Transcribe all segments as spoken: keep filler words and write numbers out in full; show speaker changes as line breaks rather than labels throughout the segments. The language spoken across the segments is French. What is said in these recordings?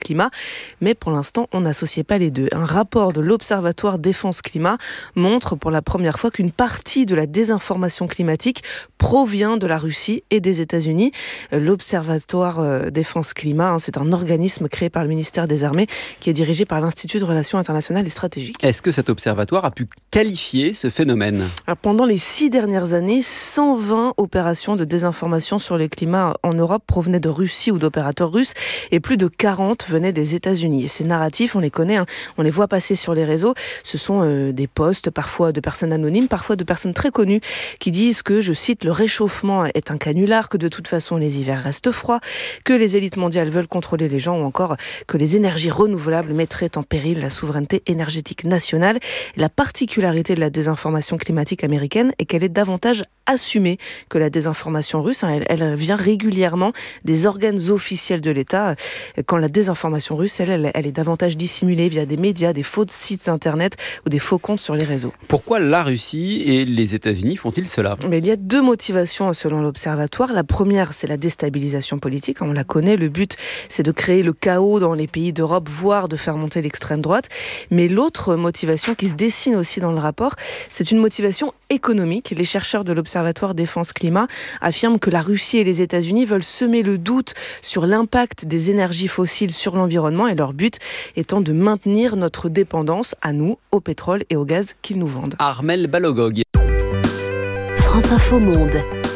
climat. Mais pour l'instant, on n'associait pas les deux. Un rapport de l'Observatoire Défense Climat montre pour la première fois qu'une partie de la désinformation climatique provient de la Russie et des États-Unis. L'Observatoire Défense Climat, hein, c'est un organisme créé par le ministère des Armées qui est dirigé par l'Institut de Relations internationales et stratégiques.
Est-ce que cet observatoire a pu qualifier ce phénomène ?
Alors, pendant les six dernières années, cent vingt opérations de désinformation sur le climat en Europe provenaient de Russie ou d'opérateurs russes et plus de quarante venaient des États-Unis. Et ces narratifs, on les connaît, hein, on les voit passer sur les réseaux. Ce sont euh, des posts, parfois de personnes anonymes, parfois de personnes très connues qui disent que, je cite, le réchauffement est un canular, que de toute façon les hivers restent froids, que les élites mondiales veulent contrôler les gens ou encore que les énergies renouvelables mettraient en péril la souveraineté énergétique nationale. La particularité de la désinformation climatique américaine est qu'elle est davantage assumée que la désinformation russe. Elle, elle vient régulièrement des organes officiels de l'État, quand la désinformation russe, elle, elle, elle est davantage dissimulée via des médias, des faux sites internet ou des faux comptes sur les réseaux.
Pourquoi la Russie et les États-Unis font-ils cela ?
Mais il y a deux motivations selon l'Observatoire. La première, c'est la déstabilisation politique. On la connaît. Le but, c'est de créer le chaos dans les pays d'Europe, voire de faire monter l'extrême droite. Mais l'autre motivation qui se dessine aussi dans le rapport, c'est une motivation économique. Les chercheurs de l'Observatoire Défense Climat affirment que la Russie et les États-Unis veulent semer le doute sur l'impact des énergies fossiles sur l'environnement et leur but étant de maintenir notre dépendance à nous, au pétrole et au gaz qu'ils nous vendent.
Armel Balogog.
France Info Monde.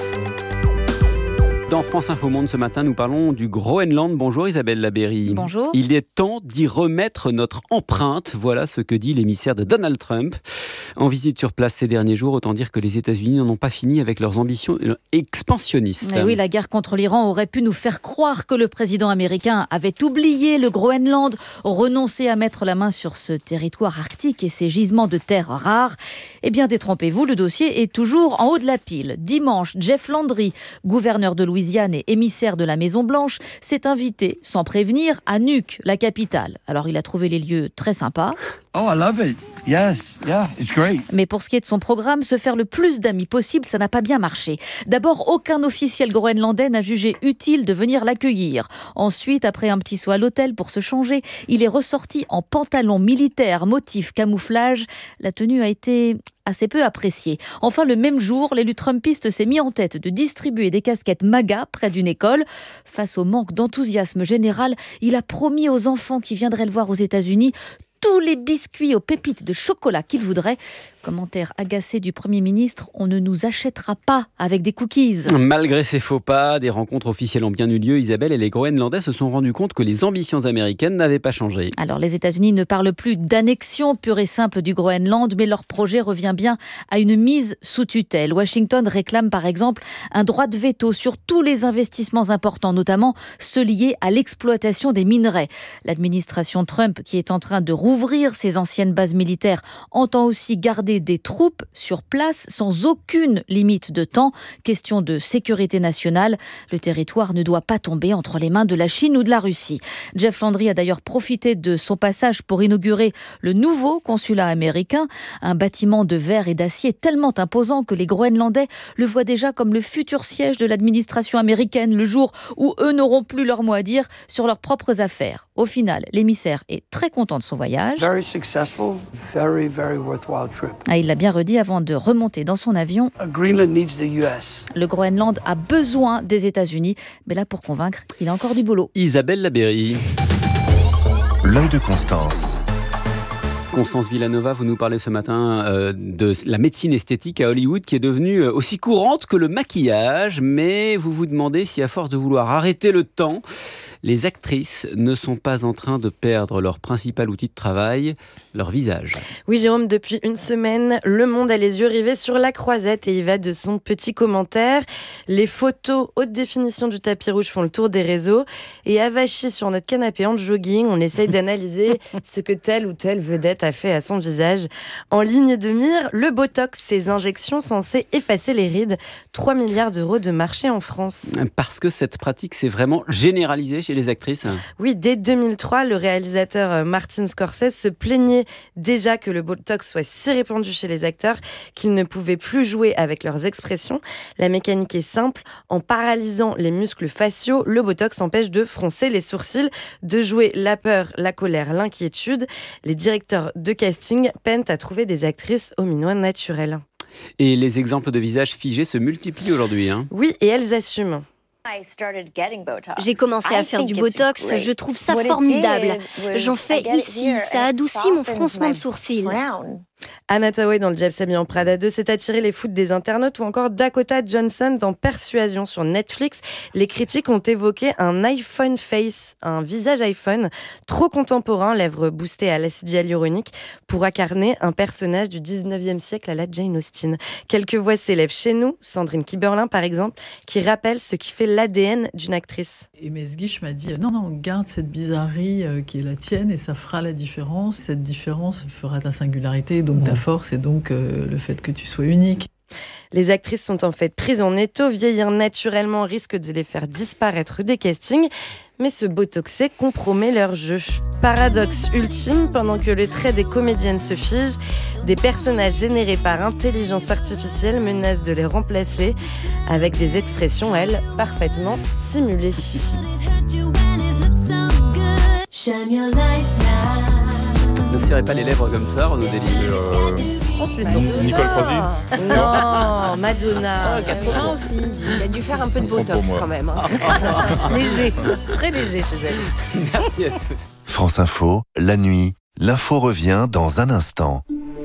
Dans France Info Monde ce matin, nous parlons du Groenland. Bonjour Isabelle Labéry.
Bonjour.
Il est temps d'y remettre notre empreinte. Voilà ce que dit l'émissaire de Donald Trump. En visite sur place ces derniers jours, autant dire que les États-Unis n'en ont pas fini avec leurs ambitions expansionnistes.
Et oui, la guerre contre l'Iran aurait pu nous faire croire que le président américain avait oublié le Groenland, renoncé à mettre la main sur ce territoire arctique et ses gisements de terres rares. Eh bien, détrompez-vous, le dossier est toujours en haut de la pile. Dimanche, Jeff Landry, gouverneur de Louisiane et émissaire de la Maison-Blanche, s'est invité, sans prévenir, à Nuuk, la capitale. Alors, il a trouvé les lieux très sympas.
Oh, I love it. Yes, yeah, it's great.
Mais pour ce qui est de son programme, se faire le plus d'amis possible, ça n'a pas bien marché. D'abord, aucun officiel groenlandais n'a jugé utile de venir l'accueillir. Ensuite, après un petit saut à l'hôtel pour se changer, il est ressorti en pantalon militaire, motif camouflage. La tenue a été assez peu appréciée. Enfin, le même jour, l'élu trumpiste s'est mis en tête de distribuer des casquettes MAGA près d'une école. Face au manque d'enthousiasme général, il a promis aux enfants qui viendraient le voir aux États-Unis tous les biscuits aux pépites de chocolat qu'il voudrait. Commentaire agacé du Premier ministre, on ne nous achètera pas avec des cookies.
Malgré ces faux pas, des rencontres officielles ont bien eu lieu. Isabelle, et les Groenlandais se sont rendus compte que les ambitions américaines n'avaient pas changé.
Alors les États-Unis ne parlent plus d'annexion pure et simple du Groenland, mais leur projet revient bien à une mise sous tutelle. Washington réclame par exemple un droit de veto sur tous les investissements importants, notamment ceux liés à l'exploitation des minerais. L'administration Trump, qui est en train de rouvrir Ouvrir ses anciennes bases militaires, entend aussi garder des troupes sur place sans aucune limite de temps. Question de sécurité nationale, le territoire ne doit pas tomber entre les mains de la Chine ou de la Russie. Jeff Landry a d'ailleurs profité de son passage pour inaugurer le nouveau consulat américain, un bâtiment de verre et d'acier tellement imposant que les Groenlandais le voient déjà comme le futur siège de l'administration américaine, le jour où eux n'auront plus leur mot à dire sur leurs propres affaires. Au final, l'émissaire est très content de son voyage.
Very successful, very, very worthwhile trip.
Ah, il l'a bien redit avant de remonter dans son avion.
Greenland needs the U S.
Le Groenland a besoin des États-Unis, mais là, pour convaincre, il a encore du boulot.
Isabelle Labéry.
L'œil de Constance.
Constance Villanova, vous nous parlez ce matin euh, de la médecine esthétique à Hollywood qui est devenue aussi courante que le maquillage, mais vous vous demandez si à force de vouloir arrêter le temps, les actrices ne sont pas en train de perdre leur principal outil de travail, leur visage.
Oui Jérôme, depuis une semaine, Le Monde a les yeux rivés sur la croisette et y va de son petit commentaire. Les photos haute définition du tapis rouge font le tour des réseaux et avachis sur notre canapé en jogging, on essaye d'analyser ce que telle ou telle vedette a fait à son visage. En ligne de mire, le Botox, ces injections censées effacer les rides. trois milliards d'euros de marché en France.
Parce que cette pratique s'est vraiment généralisée chez chez les actrices ?
Oui, dès deux mille trois, le réalisateur Martin Scorsese se plaignait déjà que le Botox soit si répandu chez les acteurs qu'ils ne pouvaient plus jouer avec leurs expressions. La mécanique est simple. En paralysant les muscles faciaux, le Botox empêche de froncer les sourcils, de jouer la peur, la colère, l'inquiétude. Les directeurs de casting peinent à trouver des actrices aux minois naturels.
Et les exemples de visages figés se multiplient aujourd'hui. Hein.
Oui, et elles assument.
J'ai commencé à faire du Botox, je trouve ça formidable. J'en fais ici, ça adoucit mon froncement de sourcils.
Anna Tawai dans Le Diable s'habille en Prada deux s'est attiré les foudres des internautes, ou encore Dakota Johnson dans Persuasion sur Netflix. Les critiques ont évoqué un iPhone face, un visage iPhone trop contemporain, lèvres boostées à l'acide hyaluronique, pour incarner un personnage du dix-neuvième siècle à la Jane Austen. Quelques voix s'élèvent chez nous, Sandrine Kiberlin par exemple, qui rappelle ce qui fait l'A D N d'une actrice.
Et Mesguich m'a dit non, non, garde cette bizarrerie euh, qui est la tienne et ça fera la différence. Cette différence fera ta singularité, donc ta force et donc euh, le fait que tu sois unique.
Les actrices sont en fait prises en étau. Vieillir naturellement risque de les faire disparaître des castings, mais ce botoxé compromet leur jeu. Paradoxe ultime, pendant que les traits des comédiennes se figent, des personnages générés par intelligence artificielle menacent de les remplacer avec des expressions, elles, parfaitement simulées.
Ne serrez pas les lèvres comme ça, Renaud Dély.
Euh...
Oh,
Nicole Croisy.
Non, Madonna.
Oh, quatre-vingts aussi. Il a dû faire un peu de botox quand même. Hein.
Léger, très léger chez elle.
Merci à tous.
France Info, la nuit, l'info revient dans un instant.